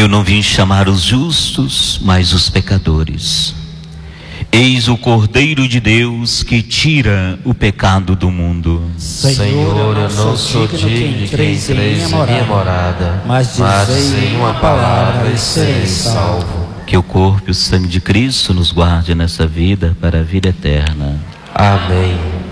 Eu não vim chamar os justos, mas os pecadores. Eis o Cordeiro de Deus que tira o pecado do mundo. Senhor, eu não sou digno de que entreis em minha morada, mas dizei uma palavra e serei salvo. Que o corpo e o sangue de Cristo nos guarde nessa vida para a vida eterna. Amém.